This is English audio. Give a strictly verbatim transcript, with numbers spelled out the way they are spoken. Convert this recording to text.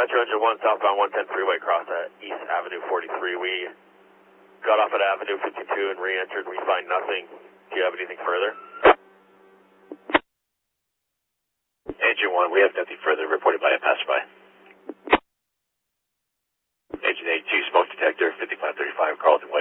Metro Engine one, southbound one ten freeway, cross at East Avenue forty-three. We got off at Avenue fifty-two and re-entered. We find nothing. Do you have anything further? Engine one, we have nothing further reported by a passerby. Engine eighty-two, smoke detector, fifty-five thirty-five, Carlton Way.